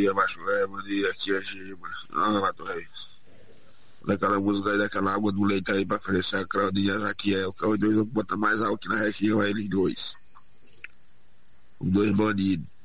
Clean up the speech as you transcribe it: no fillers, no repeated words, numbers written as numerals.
dia, macho. Bom dia, aqui é Giba. Ah, Mato Reis. Daquela música aí, daquela água do leite aí pra oferecer a Claudinha e a Zaquiel, que é os dois que botam mais álcool na região, é eles dois. Os dois bandidos.